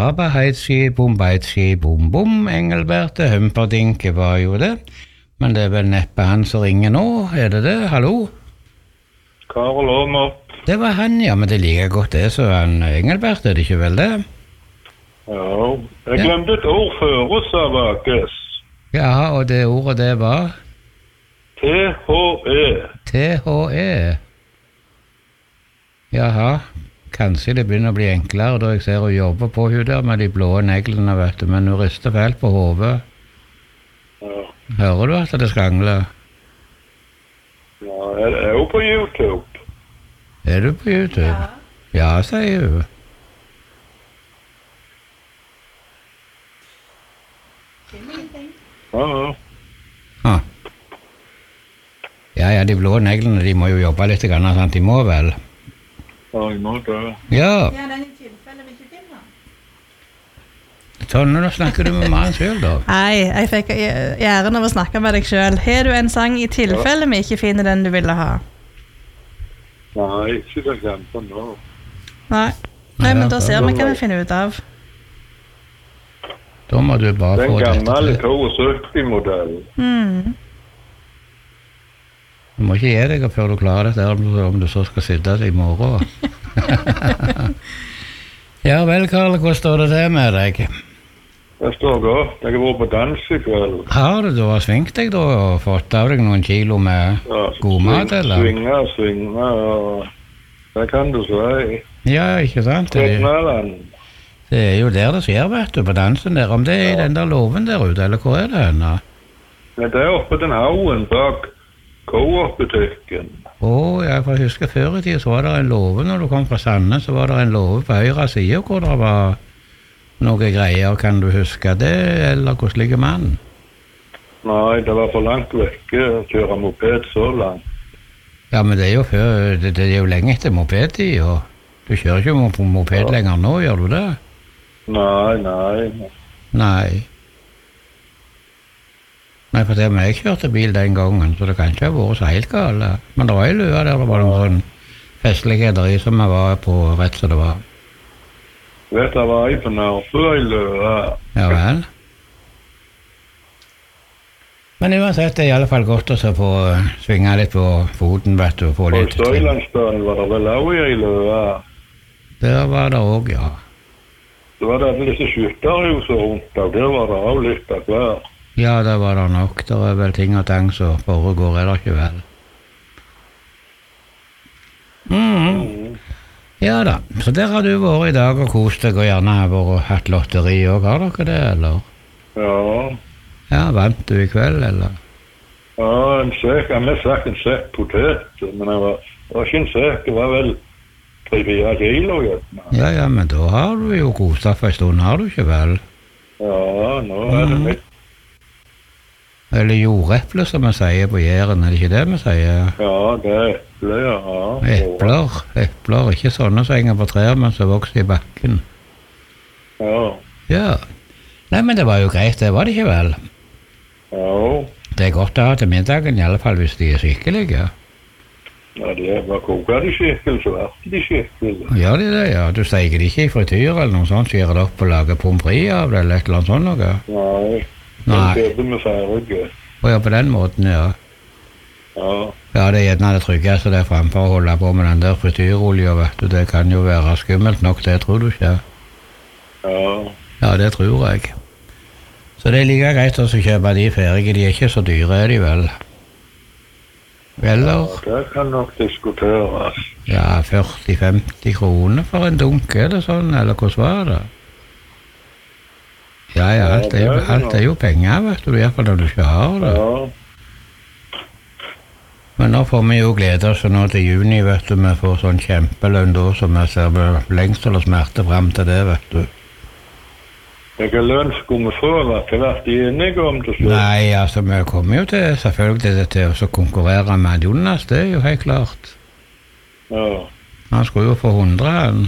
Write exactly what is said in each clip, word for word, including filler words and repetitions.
Baba heitski bom beitski bom bom, Engelberte Humperdinck var jo det. Men det er vel neppe han som ringer nå, er det det? Hallo? Karl Åmert. Det var han, ja, men det liker godt det, så han Engelbert, er det ikke vel det? Ja, jeg glemte et ord før, sa Vakes. Ja, og det ordet det var? T H E. T H E. Jaha, kanskje det begynner å bli enklere da jeg ser hun jobber på hun der med de blå neglene, vet du, men hun rister fælt på hovedet. Ja. Hører du at det skangler? Ja, jeg er jo på YouTube. Er du på YouTube? Ja, ja sier hun. Ja, ja. Ah. Ja, ja, de blå neglene, de må jo jobbe litt grann, sant? De må vel? Ja, jeg må det. Ja. Ja, den i tilfelle vi ikke finner. Sånn, nå snakker du med mannen selv da. Nei, jeg fikk æren av å snakke med deg selv. Har du en sang i tilfelle vi ikke finner den du ville ha? Nei, ikke det glemte nå. Nei. Nei, men da ser vi hva vi finner ut av. Da må du bare Den få dette gamle til. sytti-modellen. Mm. Du må ikke gi deg før du klarer dette, om du så skal sitte i morgen. Ja vel, Karl, hva står det til med deg? Det står godt. Jeg har vært på dans i kveld. Har du da svingt deg da og fått av deg noen kilo med Ja, god mat, eller? Svinge, svinge, og det kan du si. Ja, ikke sant? Det, Kjøttmælen. det er jo der det skjer, vet du, på dansen der. Om det er i den der låven der ute, eller hvor er det henne? Men det er oppe den haugen bak Coop-butikken. Å, jeg får huske før i tiden så var det en låve, når du kom fra Sande, så var det en låve på høyre side, hvor det var noe greier, kan du huske det, eller hvordan ligger mannen? Nei, det var for langt vekke å kjøre moped så langt. Ja, men det er jo før, det, det er jo lenge etter mopedtid, og du kjører ikke mo- på moped Ja. lenger nå, gjør du det? Nei, nei. Nei. Nei, for det med jeg kjørte bil den gangen, så det kan ikke ha vært så helt gale. Men det var en løa der, det var noen sånn festligheter i som jeg var på rett som det var. Vet du hva jeg på Nørrebø i løa? Ja vel. Men uansett, det er i alle fall godt å så få eh, svinge litt på foten, vet du, og få På litt trim. Støylandsdalen var det vel også i løa. Der var det også, ja. Så var det disse skytterhuset rundt av, der var det også litt av hver. Ja, det var det nok. Det er vel ting og tang som foregår, er det ikke vel? Mm. Ja da, så der har du vært i dag og kost deg, og gjerne har vært hatt lotteri også, har dere det, eller? Ja. Ja, vant du i kveld, eller? Ja, en sekk, jeg har mest sagt en sekk potet, men det var, det var ikke en sekk, det var vel tre-fire kilo, gjerne. Ja, ja, men da har du jo kost deg for en stund, har du ikke vel? Ja, nå er det Mhm. mitt. Eller jordeple, som vi sier på Jæren, er det ikke det vi sier? Ja, det er eple, ja. Epler, epler, ikke sånne som henger på trær, men som vokser i bakken. Ja, Ja. Nei, men det var jo greit, det var det ikke vel? ja. Det er godt å ha til middagen, i alle fall hvis de er skikkelige. Ja, det var koket de skikkelig, så var de skikkelig. Gjør de det, ja? Du steiker de ikke i frityr eller noe sånt, skjærer det opp og lager pommes frites av det, eller et eller annet sånt noe? Nei, Nei. den kjøper vi ferdig. Og ja, på den måten, ja. Ja, Ja, det er gjerne det tryggeste det fremfor å holde på med den der frityrolja, vet du. Det kan jo være skummelt nok, det tror du ikke? ja. Ja, det tror jeg. Så det er like greit å kjøpe de ferdige, de er ikke så dyre, er de vel? Eller? Det kan nok diskuteres. Ja, førti til femti kroner for en dunk, er det sånn, eller hvordan var det? Ja, ja, alt er jo, Ja, det er alt er jo penger, vet du, i hvert fall når du ikke har det. Ja, Men nå får vi jo glede oss nå til juni, vet du, vi får sånn kjempelønn da, som vi ser med lengsel og smerte frem til det, vet du. hvilken lønn skulle vi få, var ikke vært enige om til slutt. Nei, altså, vi kommer jo til, selvfølgelig til å konkurrere med Jonas, det er jo helt klart. Ja, Han skulle jo få hundre, han.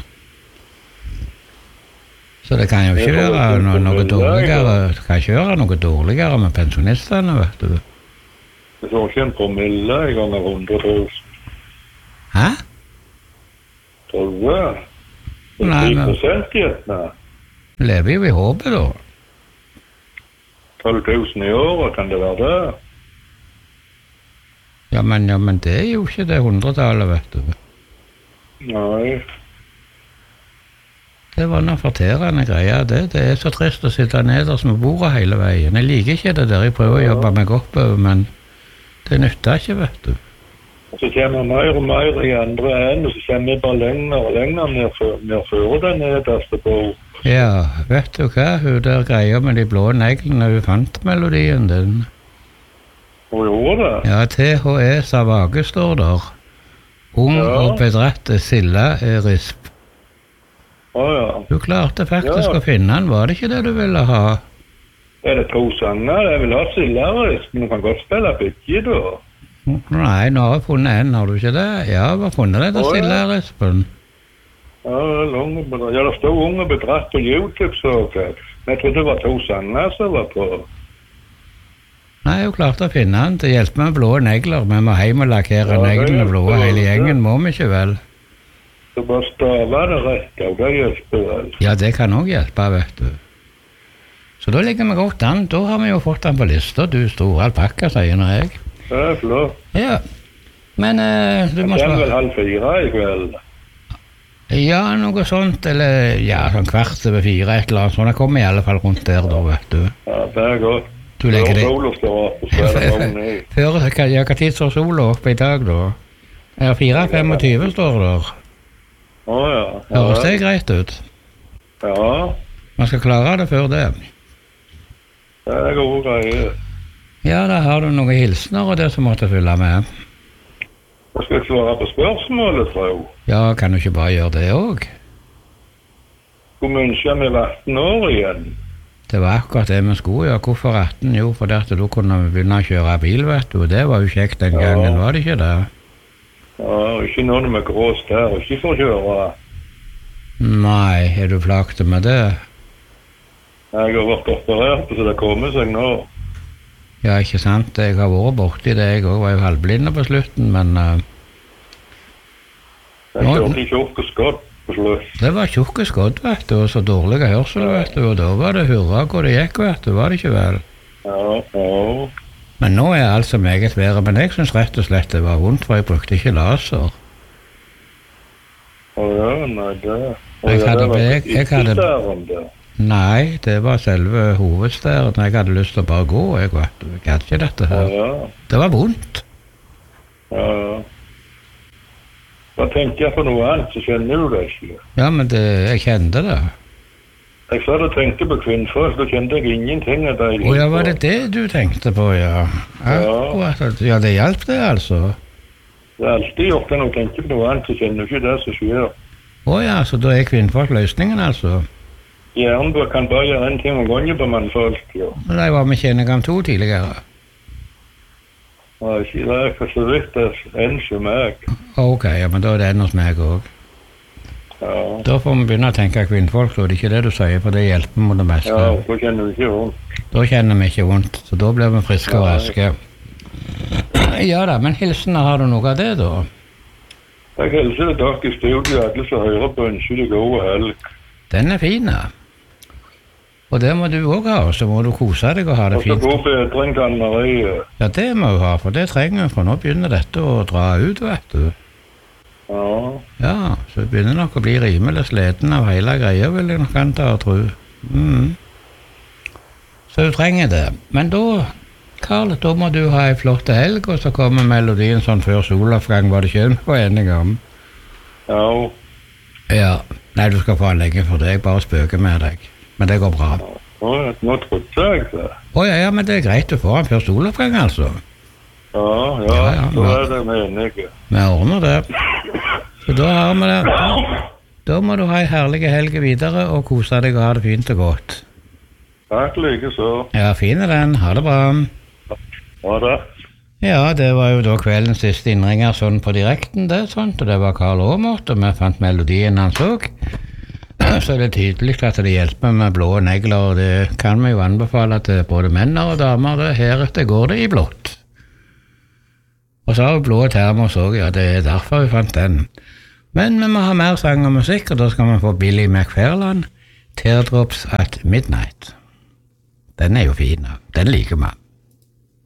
Så det kan jo ikke Det får vi være ikke noe, noe formidle, dårligere, det kan ikke være noe dårligere med pensjonistene, vet du. det får ikke en promille i ganger hundre tusen. Hæ? Tror du det? Det er Nei, ti men- prosent gjerne. Lever jo i håpet da. tolv tusen i året, kan det være det? Ja, men, ja, men det er jo ikke det hundretallet, vet du. Nei. Det var noe forterende greier, det. Det er så trist å sitte nederst med bordet hele veien. Jeg liker ikke det der, jeg prøver å jobbe meg oppover, men det nytter ikke, vet du. Og så kommer mer og mer i andre enden, og så kommer vi bare lenger og lenger nedfør den nederste på. Ja, vet du hva? Hun der greier med de blå neglene, hun fant melodien din. Hun gjorde det? Ja, T H E Savage står der. Ung Ja. og bedrette Silla er risp. Å ja. Du klarte faktisk Ja. å finne den, var det ikke det du ville ha? Er det to sanger? Jeg vil ha Sillaris, men du kan godt spille begge da. Nei, nå har jeg funnet en, har du ikke det? Ja, jeg har funnet det til Å, ja. Silla Rispen. Ja, vel, unge bedre- ja, det stod unge bedratt på YouTube, så jeg. Men jeg trodde det var to sanger som var på. Nei, hun klarte å finne den til hjelp med blå negler. Vi må hjem og lakkere Ja, det neglene hjelper, blå hele det. gjengen, må vi ikke vel? Så bare stava det rett av, det hjelper vel. Ja, det kan også hjelpe, vet du. Så da ligger vi godt an. Da har vi jo fått den på lista. Du store alpakka, sier nå jeg. Det er flott. Ja, men eh, du Det må kommer vel svare. halv fire i kveld. Ja, noe sånt, eller ja, sånn kvart over fire, et eller annet sånt. Det kommer i alle fall rundt der da, vet du. Ja, det er godt. Du legger det. Sola står opp og spiller vogn i. Før, hva- ja, hva tid står sola oppe i dag da? Ja, fire femogtyve står der. Å ja. Høres det greit ut? Ja, Man skal klare det før det. det er gode greier. Ja, da har du noen hilsener og det som måtte fylle med. Jeg skal svare på spørsmålet, tror jeg. Ja, kan du ikke bare gjøre det også? Hvor mye vi var atten år igjen? Det var akkurat det vi skulle, ja. Hvorfor atten? Jo, for at da kunne vi begynne å kjøre bil, vet du. Og det var jo kjekt den Ja. gangen, var det ikke det? Ja, ikke noe med grås der, ikke for å kjøre. Nei, er du plagt med det? Jeg har vært operert, så det kommer seg nå. Ja, ikke sant. Jeg har vært borti det, jeg også var jo halvblinde på slutten, men uh, Jeg Nå- kjørte i tjukk og skott på slutt. det var tjukke skodd, vet du, og så dårlig hørsel, vet du, og da var det hurra hvor det gikk, vet du, var det ikke vel? Ja, ja. Men nå er alt så meget bedre, men jeg synes rett og slett det var vondt, for jeg brukte ikke laser. Å ja, nei, det... Å Jeg ja, hadde det var beg- jeg hadde- ikke der om det. Nei, det var selve hovedstæren. Jeg hadde lyst til å bare gå, jeg vet du. Jeg hadde ikke dette Ja, her. ja. Det var vondt. Ja, ja. Hva tenker jeg på noe annet, så kjenner du det ikke. Ja, men det, jeg kjente det. Jeg sa du tenkte på kvinnfolk, da kjente jeg ingenting av det. Å ja, var det det du tenkte på, ja? Akkurat. Ja, det hjalp det, altså. Jeg har alltid gjort det når jeg tenker på noe annet, så kjenner du ikke det som skjer. Å ja, så da er kvinnfolk løsningen, altså? Hjernen kan bare gjøre en ting om gangen på mannfolk, ja. Men de var med kjennegam to tidligere. Og ikke det er for så vidt det er en som meg. Ok, ja, men da er det en hos meg også. Ja, Da får vi begynne å tenke kvinnfolk, så det er ikke det du sier, for det hjelper mot det meste. ja, da kjenner du ikke vondt. Da kjenner vi ikke vondt, så da blir vi friske og Nei. raske. Ja da, men hilsener, har du noe av det da? Jeg hilser dere i studio, alle som hører på, ønsker deg god helg. Den er fin, ja. Og det må du også ha, så må du kose deg og ha det Og så fint. god bedring til Anne Marie. Ja, det må du ha, for det trenger vi, for nå begynner dette å dra ut, vet du. Ja, Ja, så det begynner nok å bli rimelig sliten av hele greia, vil jeg nok anta og tro. Mm. Så du trenger det. Men da, Karl, da må du ha en flott helg, og så kommer melodien sånn før soloppgang, var det ikke vi var enige om? ja. Ja. Nei, du skal få den lenge for det, jeg bare spøker med deg. Men det går bra. Å, nå trodde jeg det. Å ja, ja, men det er greit du får den før soloppgang, altså. Ja, ja, Ja, ja, så ja. er det menige. Vi ordner det. Så da har vi det. Da må du ha en herlig helg videre, og kose deg og ha det fint og godt. Takk like så. Ja, fin er den. Ha det bra. Ha det. Ja, det var jo da kveldens siste innringer sånn på direkten, det, sånt, og det var Karl Aamodt, og vi fant melodien han så. Så er det tydelig at det hjelper med blå negler, og det kan vi jo anbefale til både menn og damer, det heretter går det i blått. Og så har vi blå termos også, ja, det er derfor vi fant den. Men vi må ha mer sang og musikk, og da skal vi få Billy McFarland, Teardrops at Midnight. Den er jo fin, den liker man.